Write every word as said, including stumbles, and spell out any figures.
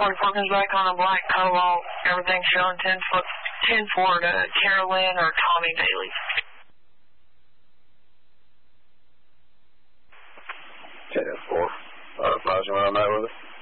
twenty-four comes back on a black Cobalt. Everything showing ten foot, ten four to Carolyn or Tommy Bailey. ten four. Uh, Flash, you want to know with it?